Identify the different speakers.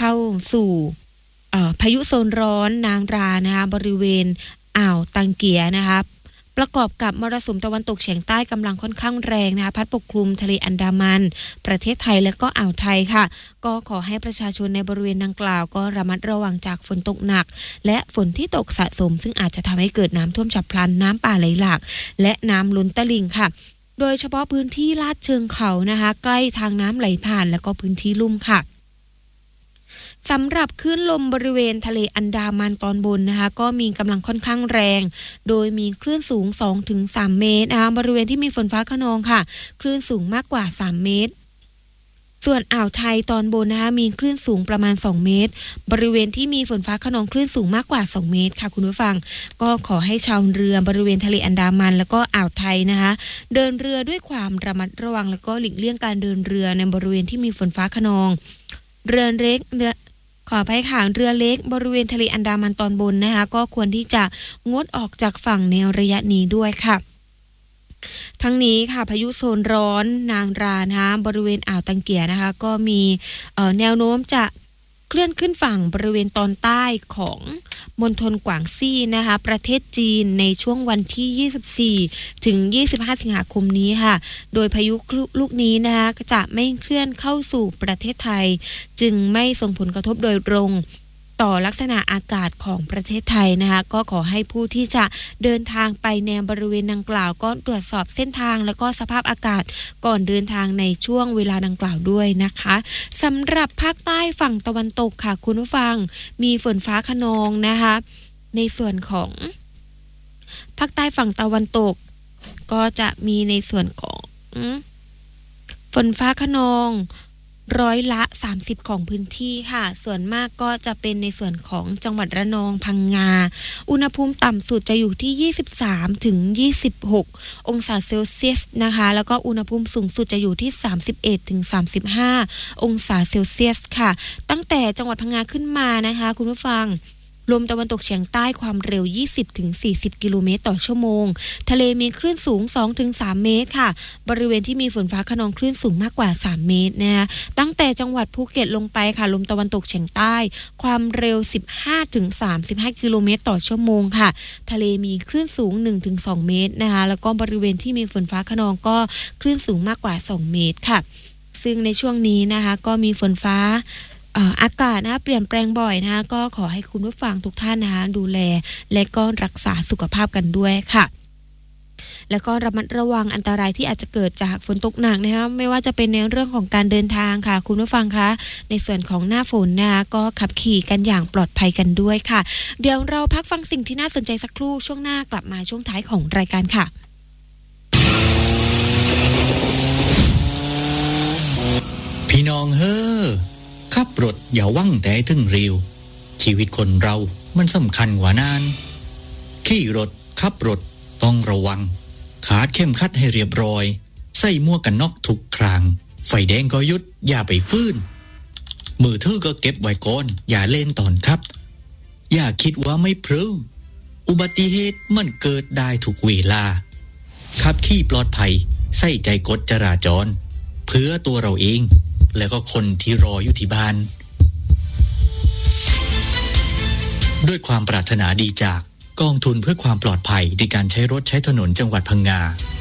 Speaker 1: เข้าสู่พายุโซนร้อนนางรานะคะบริเวณอ่าวตังเกียนะคะประกอบกับมรสุมตะวันตกเฉียงใต้กำลังค่อนข้างแรงนะคะพัดปกคลุมทะเลอันดามันประเทศไทยและก็อ่าวไทยค่ะก็ขอให้ประชาชนในบริเวณดังกล่าวก็ระมัดระวังจากฝนตกหนักและฝนที่ตกสะสมซึ่งอาจจะทำให้เกิดน้ำท่วมฉับพลันน้ำป่าไหลหลากและน้ำล้นตลิ่งค่ะโดยเฉพาะพื้นที่ลาดเชิงเขานะคะใกล้ทางน้ำไหลผ่านและก็พื้นที่ลุ่มค่ะสำหรับคลื่นลมบริเวณทะเลอันดามันตอนบนนะคะก็มีกำลังค่อนข้างแรงโดยมีคลื่นสูง 2-3 เมตรนะคะบริเวณที่มีฝนฟ้าคะนองค่ะคลื่นสูงมากกว่า3เมตรส่วนอ่าวไทยตอนบนนะคะมีคลื่นสูงประมาณ2เมตรบริเวณที่มีฝนฟ้าคะนองคลื่นสูงมากกว่า2เมตรค่ะคุณผู้ฟังก็ขอให้ชาวเรือบริเวณทะเลอันดามันแล้วก็อ่าวไทยนะคะเดินเรือด้วยความระมัดระวังแล้วก็หลีกเลี่ยงการเดินเรือในบริเวณที่มีฝนฟ้าคะนองเรือเล็กขออภัยค่ะเรือเล็กบริเวณทะเลอันดามันตอนบนนะคะก็ควรที่จะงดออกจากฝั่งในระยะนี้ด้วยค่ะทั้งนี้ค่ะพายุโซนร้อนนางรานะคะบริเวณอ่าวตังเกียนะคะก็มีแนวโน้มจะเคลื่อนขึ้นฝั่งบริเวณตอนใต้ของมณฑลกวางซี่นะคะประเทศจีนในช่วงวันที่24ถึง25สิงหาคมนี้ค่ะโดยพายุลูกนี้นะคะจะไม่เคลื่อนเข้าสู่ประเทศไทยจึงไม่ส่งผลกระทบโดยตรงต่อลักษณะอากาศของประเทศไทยนะคะก็ขอให้ผู้ที่จะเดินทางไปในบริเวณดังกล่าวก็ตรวจสอบเส้นทางแล้วก็สภาพอากาศก่อนเดินทางในช่วงเวลาดังกล่าวด้วยนะคะสำหรับภาคใต้ฝั่งตะวันตกค่ะคุณผู้ฟังมีฝนฟ้าคะนองนะคะในส่วนของภาคใต้ฝั่งตะวันตกก็จะมีในส่วนของฝนฟ้าคะนอง30%ของพื้นที่ค่ะส่วนมากก็จะเป็นในส่วนของจังหวัดระนองพังงาอุณหภูมิต่ำสุดจะอยู่ที่23ถึง26องศาเซลเซียสนะคะแล้วก็อุณหภูมิสูงสุดจะอยู่ที่31ถึง35องศาเซลเซียสค่ะตั้งแต่จังหวัดพังงาขึ้นมานะคะคุณผู้ฟังลมตะวันตกเฉียงใต้ความเร็ว 20-40 กิโลเมตรต่อชั่วโมงทะเลมีคลื่นสูง 2-3 เมตรค่ะบริเวณที่มีฝนฟ้าคะนองคลื่นสูงมากกว่า3เมตรนะคะตั้งแต่จังหวัดภูเก็ตลงไปค่ะลมตะวันตกเฉียงใต้ความเร็ว 15-35 กิโลเมตรต่อชั่วโมงค่ะทะเลมีคลื่นสูง 1-2 เมตรนะคะแล้วก็บริเวณที่มีฝนฟ้าคะนองก็คลื่นสูงมากกว่า2เมตรค่ะซึ่งในช่วงนี้นะคะก็มีฝนฟ้าอากาศนะเปลี่ยนแปลงบ่อยนะคะก็ขอให้คุณผู้ฟังทุกท่านนะคะดูแลและก็รักษาสุขภาพกันด้วยค่ะแล้วก็ระมัดระวังอันตรายที่อาจจะเกิดจากฝนตกหนักนะคะไม่ว่าจะเป็นในเรื่องของการเดินทางค่ะคุณผู้ฟังคะในส่วนของหน้าฝนนะคะก็ขับขี่กันอย่างปลอดภัยกันด้วยค่ะเดี๋ยวเราพักฟังสิ่งที่น่าสนใจสักครู่ช่วงหน้ากลับมาช่วงท้ายของรายการค่ะ
Speaker 2: พี่น้องเฮ้อขับรถอย่าหวั่งแต่ถึงเร็วชีวิตคนเรามันสำคัญกว่านานขี่รถขับรถต้องระวังขาดเข้มขัดให้เรียบร้อยใส่หมวกกันน็อกทุกครั้งไฟแดงก็หยุดอย่าไปฟื้นมือถือก็เก็บไว้ก่อนอย่าเล่นตอนขับอย่าคิดว่าไม่พรึ้งอุบัติเหตุมันเกิดได้ทุกเวลาขับขี่ปลอดภัยใส่ใจกฎจราจรเพื่อตัวเราเองและก็คนที่รออยู่ที่บ้านด้วยความปรารถนาดีจากกองทุนเพื่อความปลอดภัยในการใช้รถใช้ถนนจังหวัดพังงา